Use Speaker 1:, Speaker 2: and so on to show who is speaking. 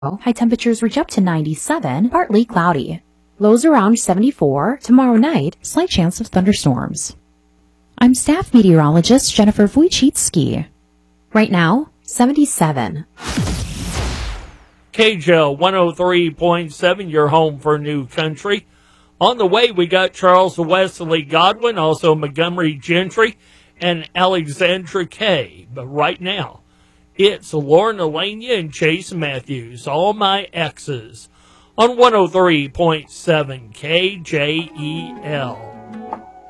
Speaker 1: High temperatures reach up to 97, partly cloudy. Lows around 74. Tomorrow night, slight chance of thunderstorms. I'm staff meteorologist Jennifer Wojcicki. Right now, 77.
Speaker 2: KJL 103.7, your home for New Country. On the way, we got Charles Wesley Godwin, also Montgomery Gentry, and Alexandra Kay. But right now, it's Lauren Elania and Chase Matthews, All My Exes, on 103.7 KJEL.